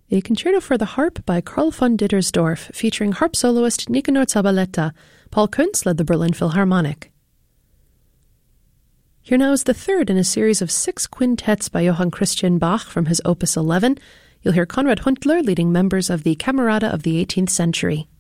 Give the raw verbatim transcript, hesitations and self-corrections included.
A concerto for the harp by Carl von Dittersdorf, featuring harp soloist Nicanor Zabaleta. Paul Kuntz led the Berlin Philharmonic. Here now is the third in a series of six quintets by Johann Christian Bach from his Opus eleven. You'll hear Konrad Huntler leading members of the Camerata of the eighteenth century.